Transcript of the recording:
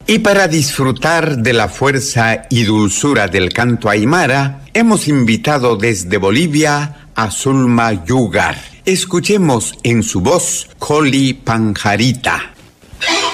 Y para disfrutar de la fuerza y dulzura del canto aymara, hemos invitado desde Bolivia a Zulma Yugar. Escuchemos en su voz Coli Panjarita.